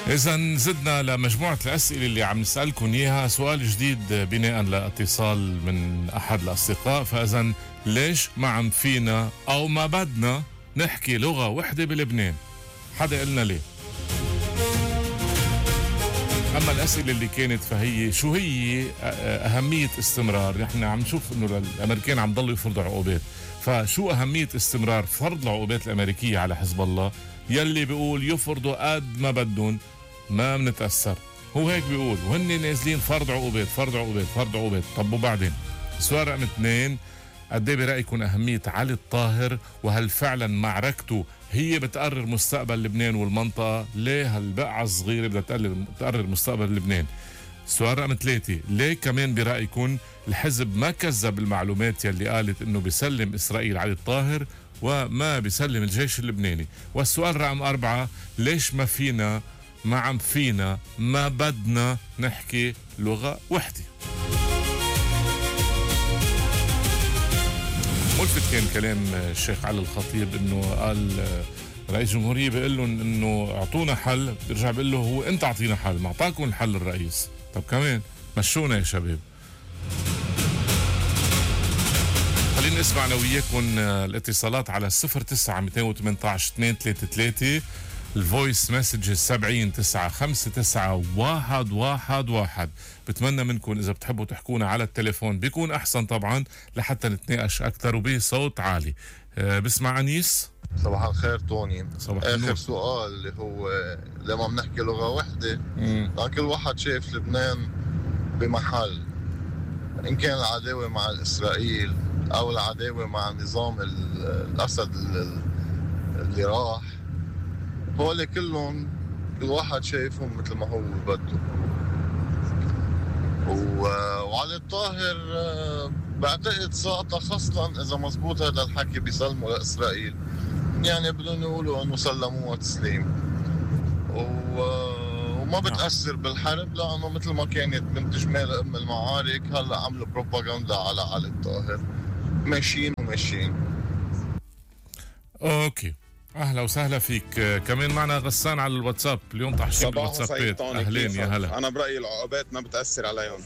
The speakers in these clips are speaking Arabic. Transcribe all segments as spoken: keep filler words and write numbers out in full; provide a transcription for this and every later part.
إذا زدنا لمجموعة الأسئلة اللي عم نسألكم إياها سؤال جديد بناء لاتصال من أحد الأصدقاء. فإذا ليش ما عم فينا أو ما بدنا نحكي لغة وحدة بلبنان؟ حدا قلنا ليه؟ أما الأسئلة اللي كانت فهي شو هي أهمية استمرار؟ نحن عم نشوف إنه الأمريكان عم ضلوا يفرضوا عقوبات، فشو أهمية استمرار فرض العقوبات الأمريكية على حزب الله؟ يلي بيقول يفرضوا قد ما بدهم ما بنتأثر، هو هيك بيقول، وهن نازلين فرض عقوبات فرض عقوبات فرض عقوبات. طب وبعدين؟ السؤال رقم اثنين، قد ايه برأيكم أهمية علي الطاهر؟ وهل فعلا معركته هي بتقرر مستقبل لبنان والمنطقة؟ ليه هالبقعة الصغيرة بدها تقرر مستقبل لبنان؟ السؤال رقم ثلاثة، ليه كمان برأيكم الحزب ما كذب المعلومات يلي قالت انه بيسلم إسرائيل علي الطاهر وما بيسلم الجيش اللبناني؟ والسؤال رقم أربعة، ليش ما فينا ما عم فينا ما بدنا نحكي لغة وحدة؟ ملفت كان كلام الشيخ علي الخطيب انه قال رئيس الجمهورية بيقول لهم انه اعطونا حل، بيرجع بيقول له هو انت اعطينا حل، ما اعطاكم الحل الرئيس. طب كمان مشونا يا شباب. خلينا نسمع انا وياكم الاتصالات على صفر تسعة مئتين وثمانية عشر اثنين ثلاثة ثلاثة، الفويس مسجز سبعين تسعة خمسة تسعة واحد واحد واحد. بتمنى منكم اذا بتحبوا تحكونا على التليفون بيكون احسن طبعا لحتى نتناقش اكثر وبصوت عالي. أه بسمع انيس. صباح الخير توني. صباح اخر النور. سؤال اللي هو لما بنحكي لغه وحده، كل واحد شايف لبنان بمحل، ان كان العداوه مع اسرائيل او العداوه مع نظام الاسد اللي راح، هول كلهم كل واحد شايفهم مثل ما هو بده. وعلي الطاهر بعتقد ساقطة، خاصة إذا مزبوط هذا الحكي بيسلموا لإسرائيل، يعني بدهم يقولوا إنه سلموه تسليم، وما بتأثر بالحرب لأنه مثل ما كانت بنت جمال أم المعارك هلا عملوا بروباغندا على علي الطاهر، ماشيين وماشيين. أوكي، أهلا وسهلا فيك. كمان معنا غسان على الواتساب اليوم، تحشير الواتسابات. أهلين يا هلا. أنا برأيي العقوبات ما بتأثر عليهم.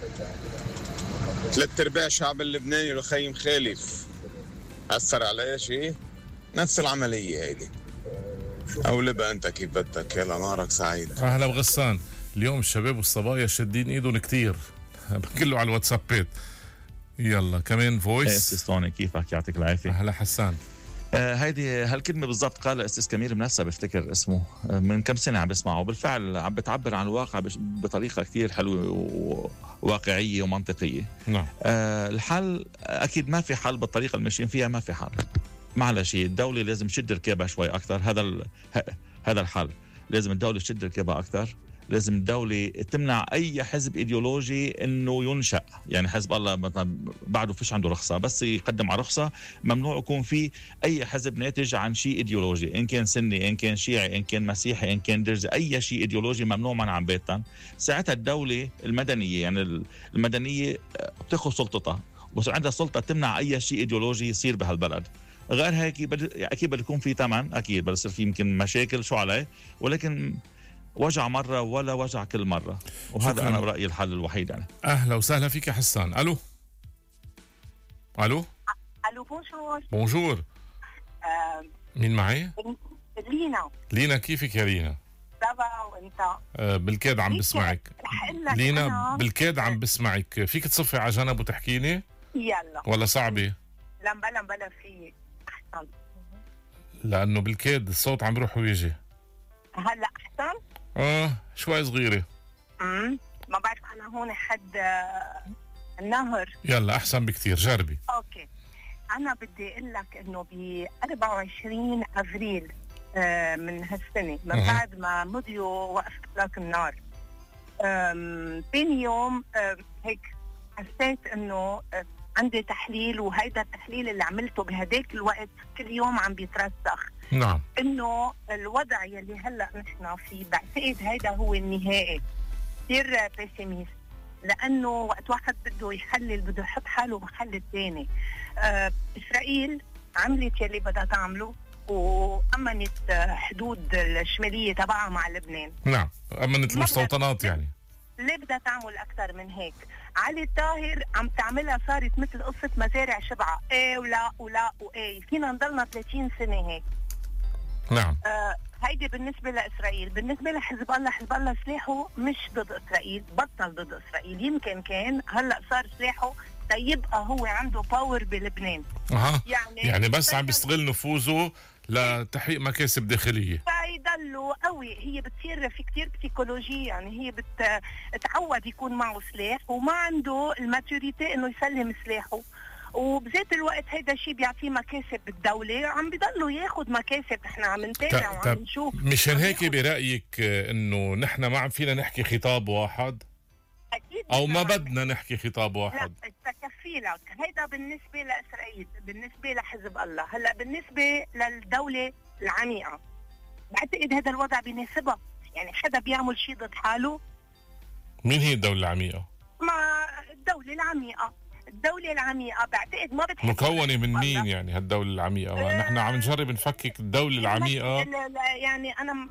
ثلاث أرباع الشعب اللبناني الخيم خالف أثر عليه شيء؟ نفس العملية هيدي. أولبها أنت كيف بدك، يلا نهارك سعيد. أهلا وغسان. اليوم الشباب والصبايا شادين إيدهم كتير كله على الواتسابات. يلا كمان فويس. استاذ كيفك؟ يعطيك العافية. أهلا حسان. آه هيدي هالكلمة بالضبط قالها أستاذ كمير منسى بفتكر اسمه، آه من كم سنة عم بسمعه، بالفعل عم بتعبر عن الواقع بطريقة كتير حلوة وواقعية ومنطقية. نعم. آه الحل أكيد ما في حل بالطريقة اللي ماشيين فيها، ما في حل. معلش الدولة لازم تشد ركابها شوي أكثر، هذا ال... هذا الحل. لازم الدولة تشد ركابها أكثر، لازم الدولة تمنع أي حزب إيديولوجي إنه ينشأ، يعني حزب الله مثلا بعده فيش عنده رخصة، بس يقدم على رخصة ممنوع يكون في أي حزب ناتج عن شيء إيديولوجي، إن كان سني إن كان شيعي إن كان مسيحي إن كان درزي، أي شيء إيديولوجي ممنوع منعا باتا. ساعتها الدولة المدنية يعني المدنية بتاخذ سلطتها، بس عندها سلطة تمنع أي شيء إيديولوجي يصير بهالبلد. غير هيك بد... أكيد بده يكون في ثمن، أكيد بده يصير في يمكن مشاكل شو عليه، ولكن وجع مرة ولا وجع كل مرة، وهذا شكراً. أنا برأيي الحل الوحيد يعني. أهلا وسهلا فيك يا حسان. ألو ألو ألو بونجور. بونجور. آه. مين معي؟ لينا. لينا كيفك يا لينا؟ سبا وانت؟ آه بالكاد عم بسمعك لينا، أنا... بالكاد عم بسمعك. فيك تصفي على جنب وتحكيني؟ يلا. ولا صعبة؟ لما بلا بلا في أحسن، لأنه بالكاد الصوت عم بروح ويجي. هلا أحسن؟ اه شوي صغيرة. امم ما بعرف أنا هون حد النهر. يلا أحسن بكتير، جربي. أوكي، أنا بدي أقول لك إنه ب أربعة وعشرين أفريل آه من هالسنة، من أه. بعد ما مضيوا وقف إطلاق النار، ثاني يوم هيك حسيت إنه عندي تحليل، وهيدا التحليل اللي عملته بهداك الوقت كل يوم عم بيترسخ. نعم. إنه الوضع يلي هلأ نحن فيه بعتقد هيدا هو النهائي. كثير بيسيميست، لأنه وقت واحد بده يحلل بده يحط حاله محل الثاني. آه إسرائيل عملت يلي بدها تعمله، وأمنت حدود الشمالية تبعها مع لبنان. نعم، أمنت المستوطنات يعني. ليه بدها تعمل أكثر من هيك؟ علي الطاهر عم تعملها صارت مثل قصة مزارع شبعة، ايه ولا ولا وايه، فينا نضلنا ثلاثين سنة هيك. نعم. آه هيدي بالنسبة لإسرائيل. بالنسبة لحزب الله، حزب الله سلاحه مش ضد إسرائيل، بطل ضد إسرائيل، يمكن كان هلأ صار سلاحه تيبقى هو عنده باور بلبنان. أها. يعني, يعني بس عم بيستغل نفوذه لتحقيق مكاسب داخلية. فيضلوا قوي، هي بتصير في كتير بسيكولوجي، يعني هي بتتعود يكون معه سلاح وما عنده الماتوريتي انه يسلم سلاحه، وبذات الوقت هيدا الشيء بيعطيه مكاسب بالدولة، عم بيضلوا ياخد مكاسب. احنا عم نتابع وعم نشوف. مشان هيك برأيك انه نحن ما عم فينا نحكي خطاب واحد؟ أكيد او ما بدنا نحكي خطاب واحد؟ لا بكفي لك، هيدا بالنسبة لإسرائيل، بالنسبة لحزب الله. هلا بالنسبة للدولة العميقة، بعتقد هذا الوضع بيناسبها. يعني حدا بيعمل شيء ضد حاله. مين هي الدولة العميقة؟ ما الدولة العميقة، الدولة العميقة بعتقد ما بتحب. مكونة من مين يعني هالدولة العميقة؟ أه نحن عم نجرب نفكك الدولة العميقة. لا لا يعني أنا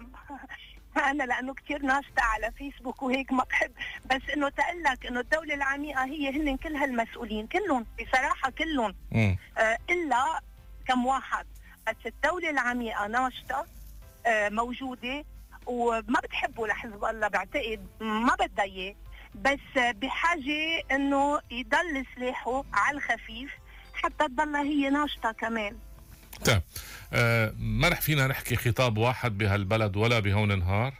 أنا لأنه كتير ناشطة على فيسبوك وهيك ما بحب، بس إنه تقلك إنه الدولة العميقة هي هن كل هالمسؤولين كلهم بصراحة كلهم، آه إلا كم واحد. بس الدولة العميقة ناشطة، آه موجودة، وما بتحبوا لحزب الله، بعتقد ما بدها إياه، بس بحاجة إنه يضل سلاحه على الخفيف حتى تضل هي ناشطة كمان. طيب آه ما رح فينا نحكي خطاب واحد بهالبلد ولا بهون نهار؟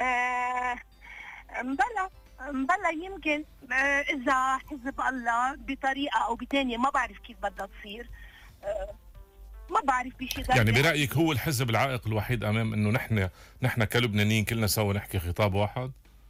آه مبلا مبلا يمكن آه إذا حزب الله بطريقة أو بتانية، ما بعرف كيف بدها تصير، آه ما بعرف بشي. يعني برأيك هو الحزب العائق الوحيد أمام إنه نحن نحن كلبنانيين كلنا سوا نحكي خطاب واحد؟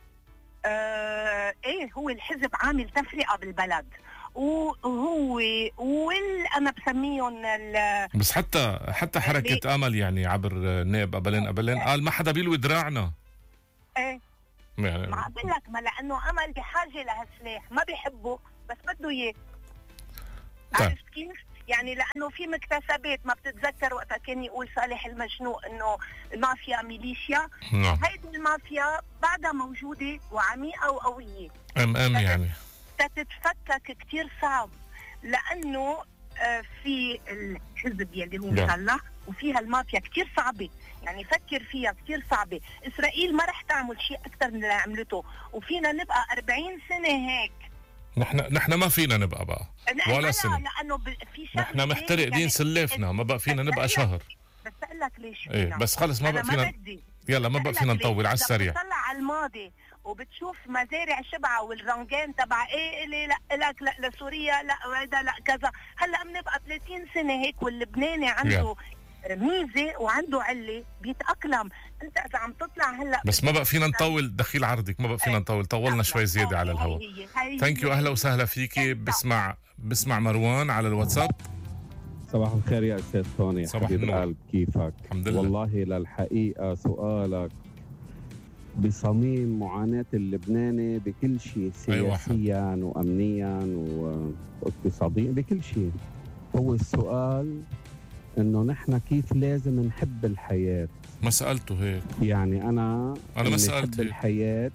آه إيه، هو الحزب عامل تفرقة بالبلد، وهو وال انا بسميهم بس حتى حتى حركه امل يعني عبر نائب قبلين قبلين قال ما حدا بيلوي دراعنا. ايه يعني ما بقول لك، ما لانه امل بحاجه لهالسلاح، ما بيحبه بس بده اياه. عرفت كيف؟ يعني لانه في مكتسبات، ما بتتذكر وقتها كان يقول صالح المجنوق انه المافيا ميليشيا. نعم. هيدي المافيا بعدها موجوده وعميقه وقويه. ام ام يعني تتفكك كتير صعب، لأنه في الحزب يلي هو مسلح وفيها المافيا كتير صعبة، يعني فكر فيها كتير صعبة. إسرائيل ما رح تعمل شيء أكثر من اللي عملته، وفينا نبقى أربعين سنة هيك. نحن نحن ما فينا نبقى بقى ولا سنة، لأنه في شهر نحن محترقين يعني سلافنا، ما بقى فينا نبقى شهر. بس أقول لك ليش ايه بس خلص ما بقى فينا. يلا ما بقى فينا نطول على السريع. بتطلع على الماضي وبتشوف مزارع شبعة والرنجان تبع ايه اللي لا لك لا لسوريا لا وهذا لا كذا. هلا بنبقى ثلاثين سنة هيك، واللبناني عنده yeah. ميزة وعنده علة بيتأقلم. انت اذا عم تطلع هلا بس ما بقى فينا نطول. دخيل عرضك ما بقى فينا نطول، طولنا شوي زيادة على الهواء. ثانك يو، اهلا وسهلا فيكي. بسمع بسمع مروان على الواتساب. صباح الخير يا استاذ توني، صباح حبيب القلب، كيفك؟ الحمد لله. والله للحقيقة سؤالك بصميم معاناة اللبناني بكل شيء، سياسيا وأمنيا واقتصاديا، بكل شيء. هو السؤال إنه نحن كيف لازم نحب الحياة. ما سألته هيك يعني أنا أنا ما سألت الحياة،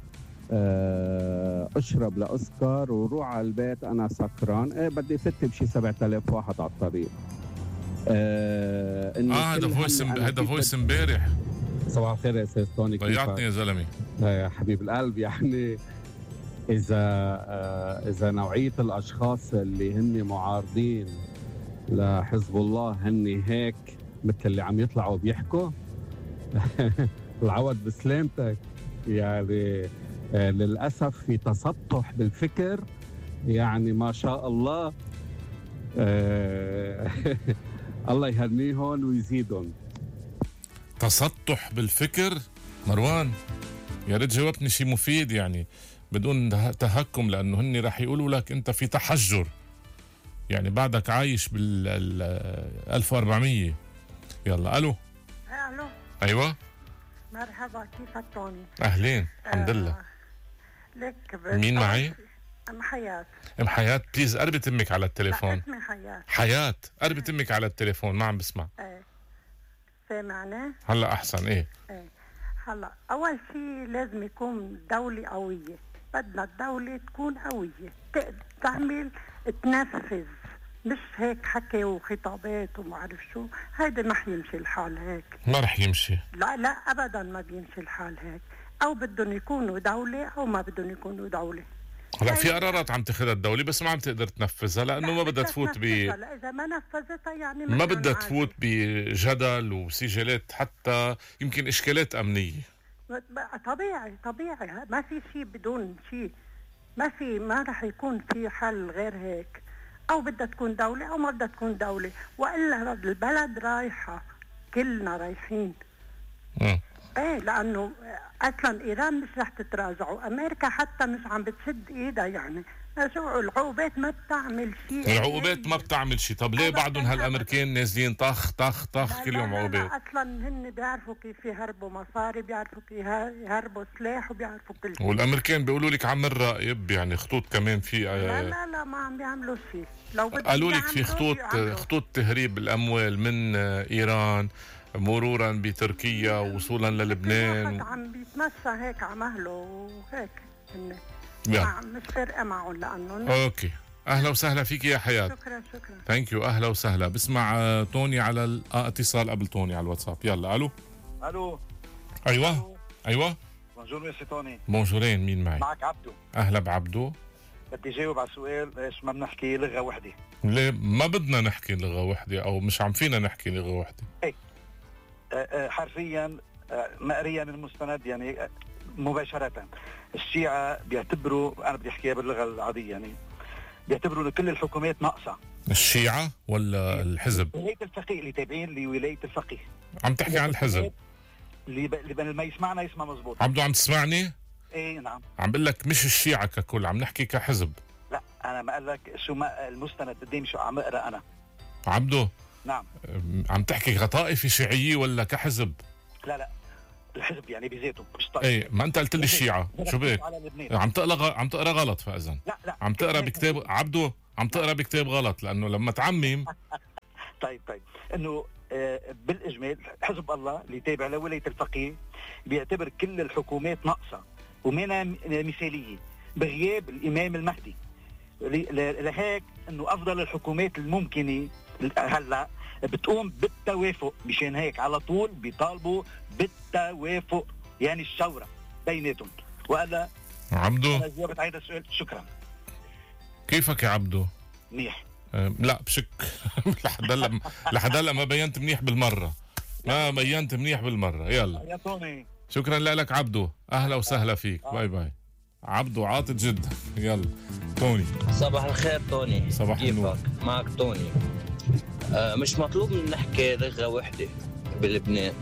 اشرب لاسكر وروح على البيت انا سكران، ايه بدي فت بشي سبعة آلاف واحد على الطريق. اه اه هذا فويس هذا فويس امبارح. صباح الخير يا استاذ توني، ضيعتني يا زلمه. يا حبيب القلب، يعني اذا آه اذا نوعيه الاشخاص اللي هن معارضين لحزب الله هن هيك مثل اللي عم يطلعوا بيحكوا العوض بسلامتك. يعني آه للأسف في تسطح بالفكر، يعني ما شاء الله. آه الله يهنيهم ويزيدهم. تسطح بالفكر مروان، يا ريت جاوبتني شيء مفيد يعني بدون تهكم، لأنه هني رح يقولوا لك أنت في تحجر، يعني بعدك عايش بال ألف وأربعمية. يلا ألو. ألو. أيوة مرحبا، كيفك توني؟ أهلين. الحمد لله. لك مين معي؟ أم حياة. أم حياة، بليز قربي تمك على التليفون. اسمي حياة. حياة، قربي تمك على التليفون، ما عم بسمع. ايه سامعني؟ هلا احسن. ايه ايه هلا اول شيء لازم يكون الدولة قوية، بدنا الدولة تكون قوية تقدر تعمل تنفذ، مش هيك حكي وخطابات وما اعرف شو، هيدا ما حيمشي الحال هيك. ما رح يمشي. لا لا ابدا ما بيمشي الحال هيك، او بدهم يكونوا دولة او ما بدهم يكونوا دولة. هلا في قرارات عم تاخذها الدولة بس ما عم تقدر تنفذها لانه ما بدها تفوت ب لا اذا ما نفذتها يعني ما بدها تفوت بجدل وسجلات، حتى يمكن اشكالات امنية. طبيعي طبيعي ما في شيء بدون شيء، ما في ما رح يكون في حل غير هيك، او بدها تكون دولة او ما بدها تكون دولة، والا البلد رايحة كلنا رايحين. امم ايه لانه اصلا ايران مش رح تتراجع، وامريكا حتى مش عم بتشد ايدها، يعني شو العقوبات ما بتعمل شيء. العقوبات ما بتعمل شيء. طب ليه بعدهم هالامريكان نازلين طخ طخ طخ كل يوم عقوبات؟ لا اصلا هن بيعرفوا كيف يهربوا مصاري، بيعرفوا كيف يهربوا سلاح، وبيعرفوا كل شيء. والامريكان بيقولوا لك عم نراقب، يعني خطوط كمان في. لا لا لا ما عم بيعملوا شيء. لو قالوا لك في خطوط خطوط تهريب الاموال من ايران مرورا بتركيا وصولا للبنان. عم بيتمشى هيك على مهله وهيك هن يعني. مش فارقه معهم لانه. اوكي اهلا وسهلا فيك يا حياة. شكرا شكرا ثانك يو. اهلا وسهلا. بسمع آه توني على ال... آه اتصال قبل توني على الواتساب. يلا الو. الو. ايوه ألو. ايوه بونجور ميسي توني. بونجورين. مين معي؟ معك عبدو. اهلا بعبدو. بدي جاوب على السؤال ليش ما بنحكي لغه وحده؟ ليه ما بدنا نحكي لغه وحده او مش عم فينا نحكي لغه وحده؟ هيك حرفيا مقريا من المستند يعني مباشره الشيعة بيعتبروا، انا بدي احكيها باللغه العاديه يعني، بيعتبروا انه كل الحكومات ناقصه. الشيعة ولا الحزب؟ ولاية الفقيه اللي تابعين لولاية الفقيه. عم تحكي عن الحزب اللي ب... اللي ما يسمعنا يسمع مزبوط. عبدو عم تسمعني؟ ايه نعم. عم بقول لك مش الشيعة ككل، عم نحكي كحزب. لا انا ما قال لك شو ما المستند قدامي شو عم اقرا انا. عبدو نعم. عم تحكي كطائفة شيعية ولا كحزب؟ لا لا الحزب يعني بذاته مش طائفة. ايه ما انت قلت لي الشيعة شو بك؟ عم تقرا عم تقرا غلط فاذا. لا لا عم تقرا بكتاب عبدو، عم تقرا بكتاب غلط، لانه لما تعمم. طيب طيب انه آه بالاجمال حزب الله اللي تابع لولاية الفقيه بيعتبر كل الحكومات ناقصة ومنها مثالية بغياب الامام المهدي. لهيك انه افضل الحكومات الممكنة هلا بتقوم بالتوافق، مشان هيك على طول بيطالبوا بالتوافق يعني الشورى بيناتهم. والا عبدو انا جاوبت على هذا السؤال. شكرا. كيفك يا عبدو؟ منيح. أه لا بشك. لحد هلا لحد هلا ما بينت منيح بالمره، ما بينت منيح بالمره. يلا يا توني شكرا لك عبدو. اهلا وسهلا فيك. باي باي. عبدو عاطل جدا. يلا توني. صباح الخير توني. صباح النور. معك توني. آه مش مطلوب نحكي لغة وحدة بلبنان.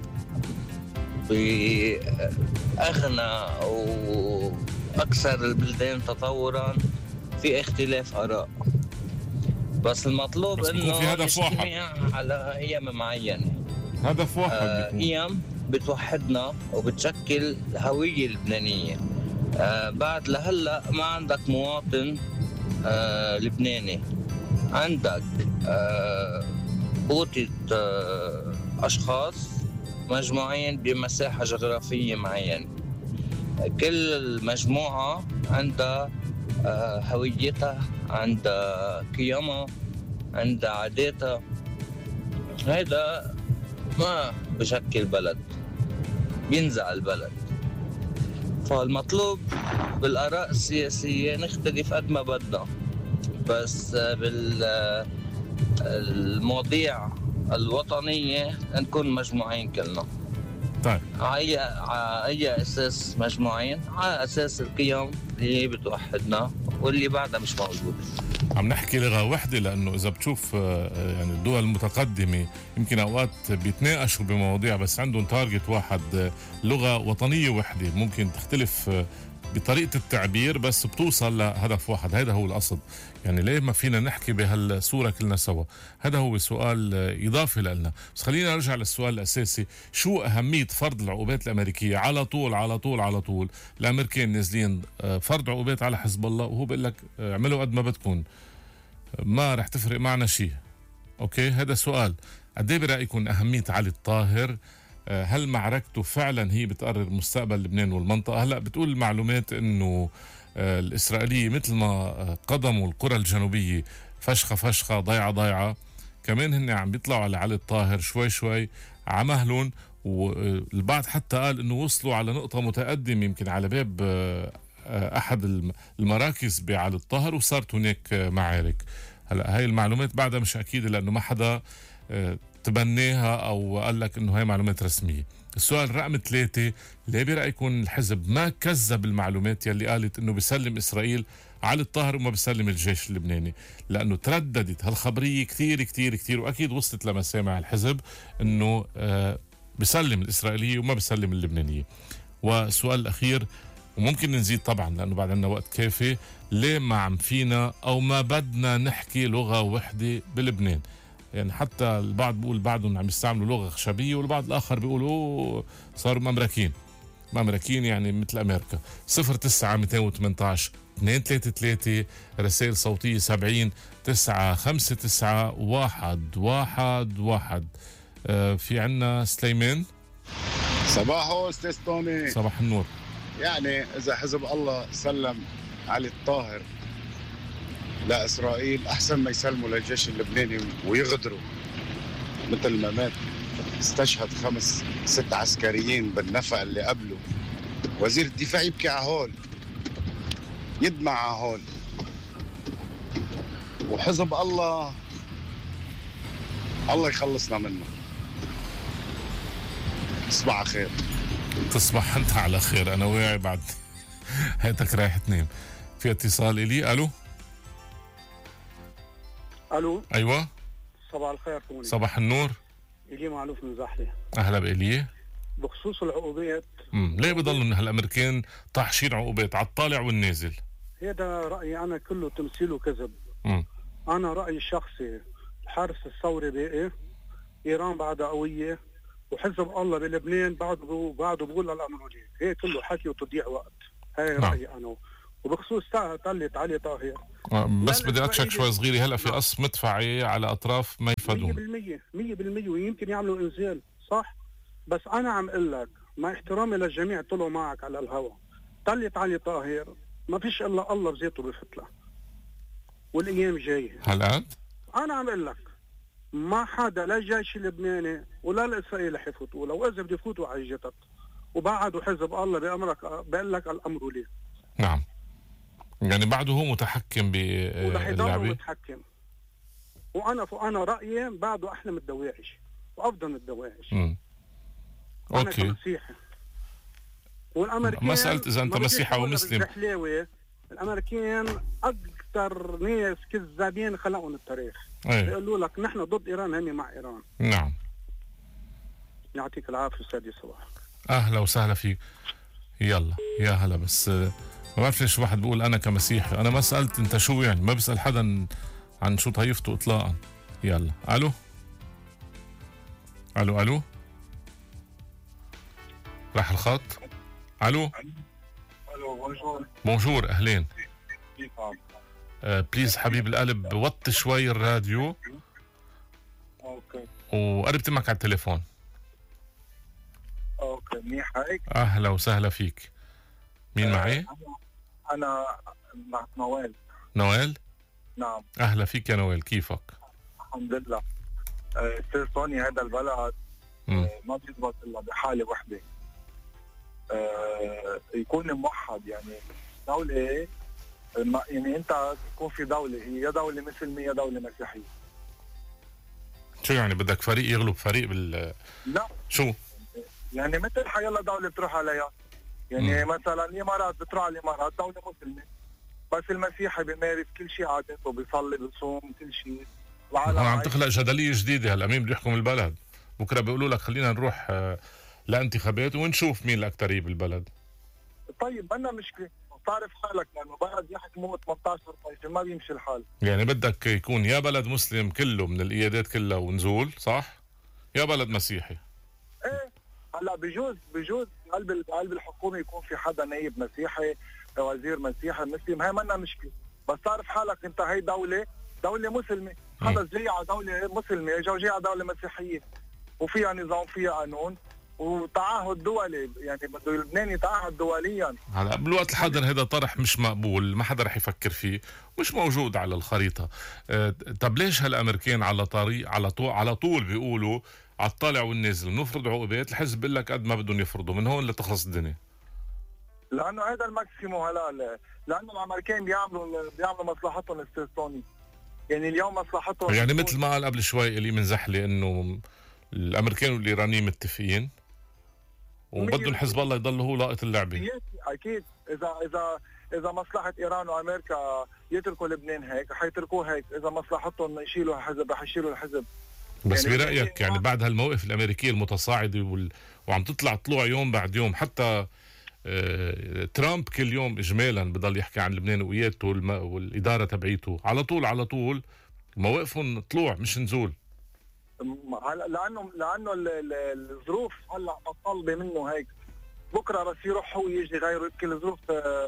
بأغنى وأكثر البلدان تطورا في اختلاف آراء، بس المطلوب بس إنه في هدف واحد على أيام معينة. هدف واحد آه أيام بتوحدنا وبتشكل هوية لبنانية. آه بعد لهلا ما عندك مواطن آه لبناني، عندك آه بوطة آه أشخاص مجموعين بمساحة جغرافية معينة. كل المجموعة عندها آه هويتها، عندها قيمها، عندها عاداتها. هيدا ما بشكل بلد، بينزع البلد. فالمطلوب بالآراء السياسية نختلف قد ما بدنا، بس بالمواضيع الوطنية نكون مجموعين كلنا. طيب على أي أساس مجموعين؟ على أساس القيم اللي بتوحدنا واللي بعدها مش موجودة. عم نحكي لغة وحدة لأنه إذا بتشوف يعني الدول المتقدمة يمكن أوقات بيتناقشوا بمواضيع بس عندهم تارجت واحد، لغة وطنية وحدة ممكن تختلف بطريقة التعبير بس بتوصل لهدف واحد. هذا هو القصد. يعني ليه ما فينا نحكي بهالصورة كلنا سوا؟ هذا هو سؤال إضافي لنا. بس خلينا نرجع للسؤال الأساسي، شو أهمية فرض العقوبات الأمريكية؟ على طول على طول على طول الأمريكان نازلين فرض عقوبات على حزب الله، وهو بيقول لك اعملوا قد ما بدكم، ما رح تفرق معنا شيء. أوكي هذا سؤال. قد ايه برايكم اهميه علي الطاهر؟ هل معركته فعلا هي بتقرر مستقبل لبنان والمنطقه؟ هلا بتقول المعلومات انه الاسرائيليه مثل ما قدموا القرى الجنوبيه فشخه فشخه ضيعه ضيعه، كمان هن عم بيطلعوا على علي الطاهر شوي شوي عمهلن، والبعض حتى قال انه وصلوا على نقطه متقدمه يمكن على باب احد المراكز بعلي الطاهر وصارت هناك معارك. هلا هاي المعلومات بعدها مش اكيده لانه ما حدا تبناها او قال لك انه هاي معلومات رسميه. السؤال رقم ثلاثة، ليه برايكم الحزب ما كذب المعلومات يلي قالت انه بيسلم اسرائيل علي الطاهر وما بيسلم الجيش اللبناني؟ لانه ترددت هالخبريه كثير كثير كثير، واكيد وصلت لمسامع الحزب انه آه بيسلم الاسرائيليه وما بيسلم اللبنانيه. والسؤال الاخير وممكن نزيد طبعا لانه بعد عنا وقت كافي، ليه ما عم فينا او ما بدنا نحكي لغه وحده بلبنان؟ يعني حتى البعض بيقول بعضهم عم يستعملوا لغه خشبيه، والبعض الاخر بيقولوا صاروا ممركين ممركين يعني مثل امريكا. صفر تسعة مئتين وثمانية عشر اثنين ثلاثة ثلاثة، رسائل صوتيه سبعين تسعة خمسة تسعة واحد واحد واحد. آه في عنا سليمان. صباحو استاذ طوني. صباح النور. يعني اذا حزب الله سلم علي الطاهر لاسرائيل احسن ما يسلموا للجيش اللبناني ويغدروا مثل ما مات استشهد خمس ست عسكريين بالنفق اللي قبله. وزير الدفاع يبكي على هول، يدمع على هول، وحزب الله الله يخلصنا منه. تصبح على خير. تصبح انت على خير، انا واعي بعد هيتك رايح تنام. في اتصال الي. الو الو. ايوه صباح الخير طوني. صباح النور. إلي معلوف من زحله. اهلا بإليه. بخصوص العقوبات، امم ليه بضلوا هالامريكان طاحشين عقوبات على الطالع والنازل؟ هذا رايي انا، كله تمثيل وكذب. امم انا رايي الشخصي الحرس الثوري باقي، ايران بعدها قويه، وحزب الله بلبنان بعده بعده بقول للامر ليه. هي كله حكي وتضييع وقت. هاي نعم. رايي انا. وبخصوص طلت علي طاهر، بس بدي اتشك شوي صغيره. هلا في قصف مدفعي على اطراف ما يفادون مية بالمية مية بالمية ويمكن يعملوا انزال صح، بس انا عم اقول لك مع احترامي للجميع طلعوا معك على الهواء، طلت علي طاهر ما فيش الا الله بذاته بفتله والايام جايه. هالقد انا عم اقول لك ما حدا لا الجيش اللبناني ولا الاسرائيلي حيفوتوا، لو اذا بده يفوتوا على جتت وبعدوا حزب الله بامرك بقول لك الامر ليه. نعم، يعني بعده هو متحكم باللعبه متحكم. وانا انا رايي بعده احلى من الدواعش وافضل من الدواعش. امم اوكي. انا مسيحي والامريكان ما سالت اذا انت مسيحي او مسلم. الامريكان اكثر ناس كذابين خلقوا التاريخ. أيه. بيقولوا لك نحن ضد ايران، هم مع ايران. نعم. يعطيك العافيه استاذ صباح. اهلا وسهلا فيك. يلا يا هلا. بس ما بعرف ليش واحد بيقول انا كمسيحي، انا ما سالت انت شو يعني، ما بسال حدا عن شو طائفته اطلاقا. يلا. الو الو الو راح الخط. الو الو بونجور. بونجور اهلين. كيف عم؟ آه بليز حبيب القلب وطي شوي الراديو. اوكي. وقربت معك على التليفون. اوكي منيح هيك. اهلا وسهلا فيك. مين آه معي؟ انا مع نوال. نوال؟ نعم. اهلا فيك يا نوال، كيفك؟ الحمد لله. استاذ طوني، هذا البلد آه ما بيضبط الا بحاله وحده، آه يكون موحد. يعني دولة، يعني انت تكون في دولة هي يا دولة مسلمة يا دولة مسيحية. شو يعني بدك فريق يغلب فريق بال لا شو؟ يعني مثل حيلا دولة بتروح عليها. يعني مم. مثلا الامارات بتروح على الامارات دولة مسلمة، بس المسيحي بيمارس كل شيء عادته، بيصلي بيصوم كل شيء. هون عم تخلق جدلية جديدة. هلا مين بده يحكم البلد؟ بكره بيقولوا لك خلينا نروح آه لانتخابات ونشوف مين الاكثريه بالبلد. طيب منا مشكله، بتعرف حالك لانه بلد يحكموا ثمانية عشر طائفه ما بيمشي الحال. يعني بدك يكون يا بلد مسلم كله من القيادات كلها ونزول صح؟ يا بلد مسيحي. ايه هلا بجوز بجوز قلب قلب الحكومه يكون في حدا نايب مسيحي، وزير مسيحي مسلم، هي منا مشكله، بس تعرف حالك انت هي دوله دوله مسلمه، هذا جاي على دوله مسلمه، جاي على دوله مسيحيه وفيها نظام، فيها قانون وتعهد دولي، يعني بده لبنان يتعهد دوليا. هلا بالوقت الحاضر هذا طرح مش مقبول، ما حدا رح يفكر فيه، مش موجود على الخريطه. أه طب ليش هالامريكان على طريق على طول على طول بيقولوا على الطالع والنازل نفرض عقوبات؟ الحزب بيقول لك قد ما بدهم يفرضوا من هون لتخلص الدنيا. لانه هذا الماكسيمو هلا، لانه الامريكان بيعملوا بيعملوا مصلحتهم استاذ توني، يعني اليوم مصلحتهم يعني مثل ما قال قبل شوي اللي من زحله انه الامريكان والايرانيين متفقين وبدهم حزب الله يضل هو لاقط اللعبه. اكيد اذا اذا اذا مصلحه ايران وامريكا يتركوا لبنان هيك حيتركوه هيك، اذا مصلحتهم يشيلوا الحزب رح يشيلوا الحزب. بس يعني برايك يعني بعد هالموقف الامريكيه المتصاعده وال... وعم تطلع طلوع يوم بعد يوم، حتى آه... ترامب كل يوم اجمالا بضل يحكي عن لبنان وقيادته والم... والاداره تبعيته، على طول على طول مواقفهم طلوع مش نزول. هلا لانه لانه الظروف هلا طالبه منه هيك، بكره بس يروح هو يجي غيره، يمكن الظروف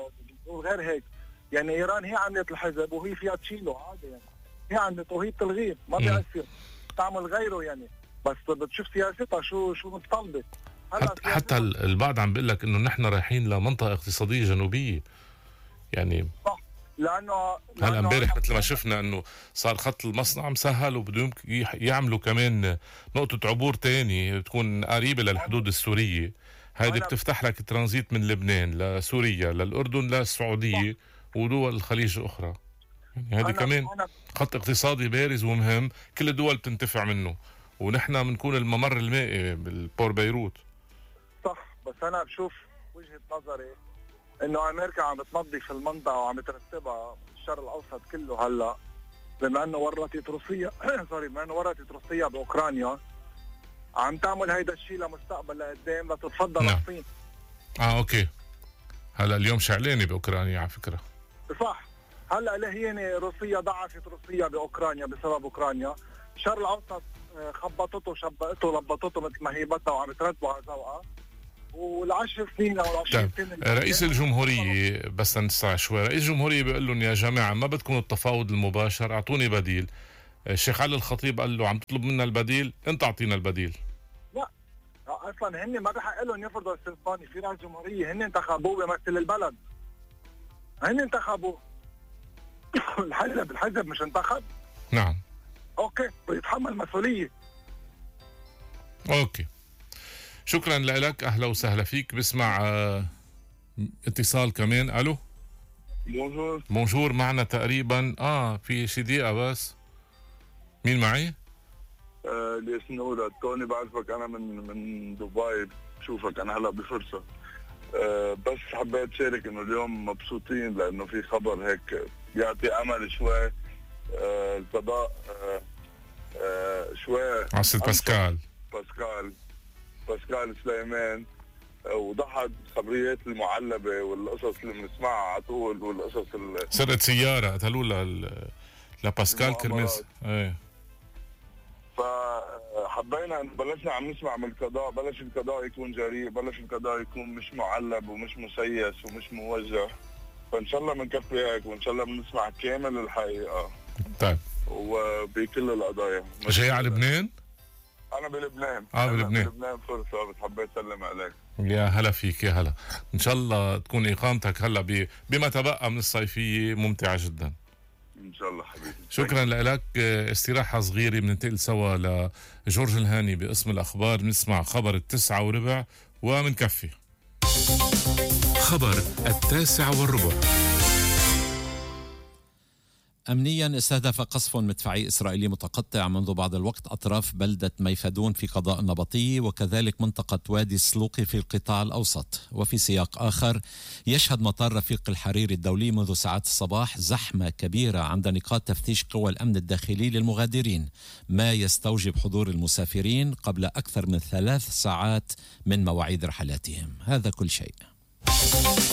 غير هيك. يعني ايران هي عملت الحزب وهي فيها تشيله عادي، يعني هي عملت وهي بتلغيه ما بيأثر، تعمل غيره يعني، بس بتشوف سياستها شو شو متطلبه. حتى, حتى البعض عم بيقول لك انه نحن رايحين لمنطقه اقتصاديه جنوبيه يعني. صح، لانه هلا امبارح مثل ما شفنا انه صار خط المصنع مسهل وبدهم يعملوا كمان نقطه عبور تاني تكون قريبه للحدود السوريه، هذه بتفتح لك ترانزيت من لبنان لسوريا للاردن للسعوديه ودول الخليج الاخرى. يعني هذه كمان خط اقتصادي بارز ومهم، كل الدول بتنتفع منه، ونحن بنكون الممر المائي بالبور بيروت. صح، بس انا بشوف وجهه نظري انه امريكا عم بتنظف المنطقه وعم ترتبها الشرق الاوسط كله هلا، بما انه ورطت روسيا سوري بما انه ورطت روسيا باوكرانيا، عم تعمل هيدا الشيء لمستقبل لقدام لتتفضل نعم. الصين. اه اوكي، هلا اليوم شعلانه باوكرانيا على فكره. صح، هلا لهينه روسيا ضعفت روسيا باوكرانيا بسبب اوكرانيا، الشرق الاوسط خبطته شبقته لبطته مثل ما هي بدها وعم ترتبوا على ذوقها، والعشر سنين او العشرين سنه. رئيس الجمهوريه بس نسرع شوي، رئيس الجمهوريه بيقول لهم يا جماعه ما بدكم التفاوض المباشر، اعطوني بديل. الشيخ علي الخطيب قال له عم تطلب منا البديل، انت اعطينا البديل. لا اصلا هن ما بحق لهم يفرضوا السلطاني، في رئيس جمهوريه هن انتخبوه بيمثل البلد، هن انتخبوه الحزب الحزب مش انتخب. نعم اوكي، بيتحمل مسؤوليه. اوكي، شكرا لك، اهلا وسهلا فيك. بسمع اه اتصال كمان. الو بونجور. بونجور، معنا تقريبا اه في شي دقيقه بس. مين معي؟ آه ليش نقول توني، بعرفك انا من من دبي، بشوفك انا هلا بفرصه. آه بس حبيت شارك انه اليوم مبسوطين لانه في خبر هيك بيعطي امل شوي. آه القضاء آه آه شوي عصر باسكال باسكال باسكال سليمان وضحت خبريات المعلبه والقصص اللي بنسمعها على طول، والقصص اللي سرقت سياره قتلوا ل لباسكال كرمز. ايه، فحبينا بلشنا عم نسمع من القضاء، بلش القضاء يكون جريء، بلش القضاء يكون مش معلب ومش مسيس ومش موجه، فان شاء الله بنكفي هيك، وان شاء الله بنسمع كامل الحقيقه. طيب، وبكل القضايا. جاي على لبنان؟ انا بلبنان. اه بلبنان. بلبنان فرصه، بتحب اسلم عليك. يا هلا فيك، يا هلا. ان شاء الله تكون اقامتك هلا ب... بما تبقى من الصيفيه ممتعه جدا. ان شاء الله حبيبي. شكرا لك. استراحه صغيره بننتقل سوا لجورج الهاني باسم الاخبار، بنسمع خبر التسعة وربع ومنكفي. خبر التاسع والربع. أمنيا، استهدف قصف مدفعي إسرائيلي متقطع منذ بعض الوقت أطراف بلدة ميفدون في قضاء النبطي وكذلك منطقة وادي السلوقي في القطاع الأوسط. وفي سياق آخر، يشهد مطار رفيق الحريري الدولي منذ ساعات الصباح زحمة كبيرة عند نقاط تفتيش قوى الأمن الداخلي للمغادرين، ما يستوجب حضور المسافرين قبل أكثر من ثلاث ساعات من مواعيد رحلاتهم. هذا كل شيء.